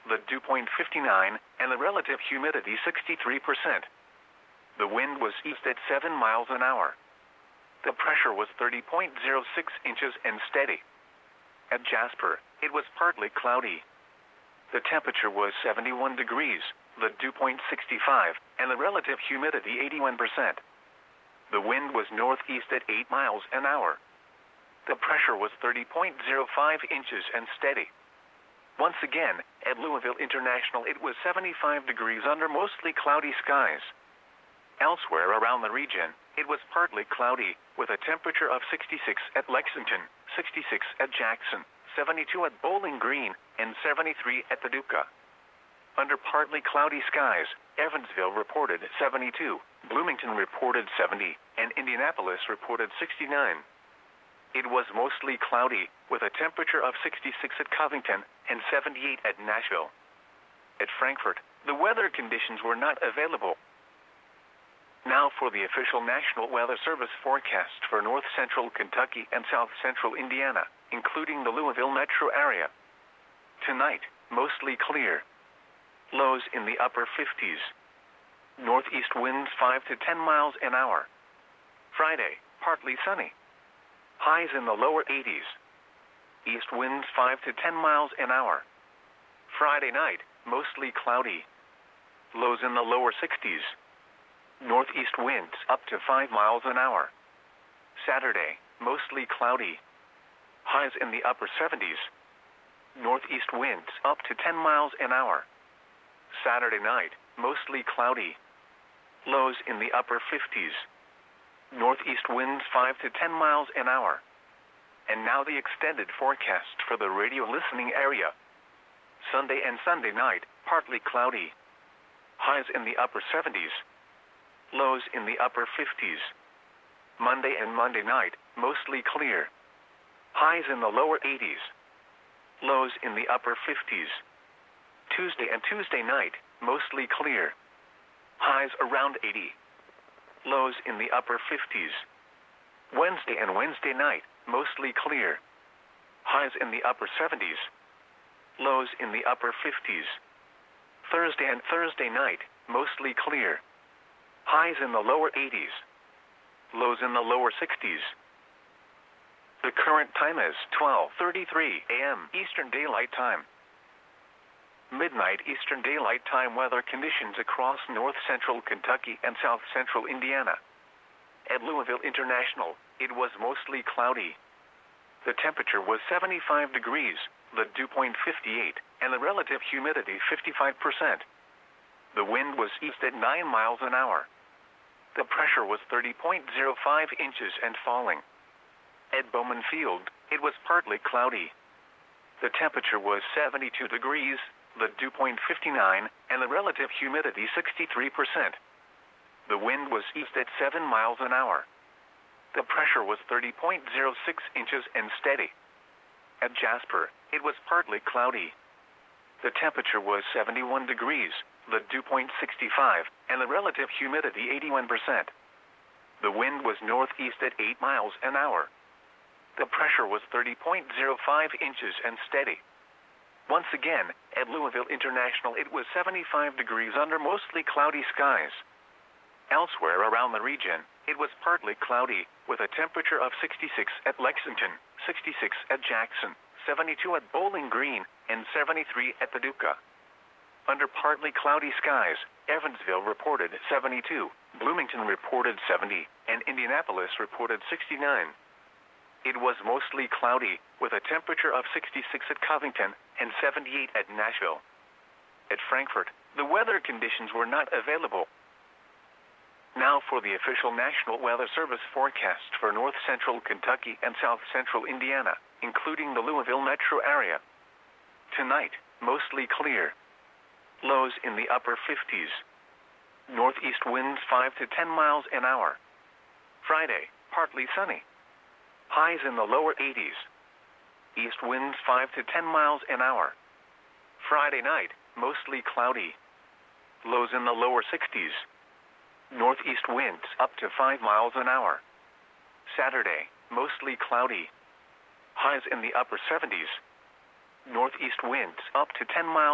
the dew point 59, and the relative humidity 63%. The wind was east at 7 miles an hour. The pressure was 30.06 inches and steady. At Jasper, it was partly cloudy. The temperature was 71 degrees, the dew point 65, and the relative humidity 81%. The wind was northeast at 8 miles an hour. The pressure was 30.05 inches and steady. Once again, at Louisville International it was 75 degrees under mostly cloudy skies. Elsewhere around the region, it was partly cloudy, with a temperature of 66 at Lexington, 66 at Jackson, 72 at Bowling Green, and 73 at Paducah. Under partly cloudy skies, Evansville reported 72, Bloomington reported 70, and Indianapolis reported 69. It was mostly cloudy, with a temperature of 66 at Covington and 78 at Nashville. At Frankfort, the weather conditions were not available. Now for the official National Weather Service forecast for north central Kentucky and south central Indiana, including the Louisville metro area. Tonight, mostly clear. Lows in the upper 50s. Northeast winds 5 to 10 miles an hour. Friday, partly sunny. Highs in the lower 80s. East winds 5 to 10 miles an hour. Friday night, mostly cloudy. Lows in the lower 60s. Northeast winds up to 5 miles an hour. Saturday, mostly cloudy. Highs in the upper 70s. Northeast winds up to 10 miles an hour. Saturday night, mostly cloudy. Lows in the upper 50s. Northeast winds 5 to 10 miles an hour. And now the extended forecast for the radio listening area. Sunday and Sunday night, partly cloudy. Highs in the upper 70s. Lows in the upper 50s. Monday and Monday night, mostly clear. Highs in the lower 80s. Lows in the upper 50s. Tuesday and Tuesday night, mostly clear. Highs around 80. Lows in the upper 50s. Wednesday and Wednesday night, mostly clear. Highs in the upper 70s. Lows in the upper 50s. Thursday and Thursday night, mostly clear. Highs in the lower 80s. Lows in the lower 60s. The current time is 12:33 a.m. Eastern Daylight Time. Midnight Eastern Daylight Time weather conditions across north central Kentucky and south central Indiana. At Louisville International, it was mostly cloudy. The temperature was 75 degrees, the dew point 58, and the relative humidity 55%. The wind was east at 9 miles an hour. The pressure was 30.05 inches and falling. At Bowman Field, it was partly cloudy. The temperature was 72 degrees, the dew point 59, and the relative humidity 63%. The wind was east at 7 miles an hour. The pressure was 30.06 inches and steady. At Jasper, it was partly cloudy. The temperature was 71 degrees, the dew point 65, and the relative humidity 81%. The wind was northeast at 8 miles an hour. The pressure was 30.05 inches and steady. Once again, at Louisville International it was 75 degrees under mostly cloudy skies. Elsewhere around the region, it was partly cloudy, with a temperature of 66 at Lexington, 66 at Jackson, 72 at Bowling Green, and 73 at Paducah. Under partly cloudy skies, Evansville reported 72, Bloomington reported 70, and Indianapolis reported 69. It was mostly cloudy, with a temperature of 66 at Covington and 78 at Nashville. At Frankfort, the weather conditions were not available. Now for the official National Weather Service forecast for north central Kentucky and south central Indiana, including the Louisville metro area. Tonight, mostly clear. Lows in the upper 50s. Northeast winds 5 to 10 miles an hour. Friday, partly sunny. Highs in the lower 80s. East winds 5 to 10 miles an hour. Friday night, mostly cloudy. Lows in the lower 60s. Northeast winds up to 5 miles an hour. Saturday, mostly cloudy. Highs in the upper 70s. Northeast winds up to 10 miles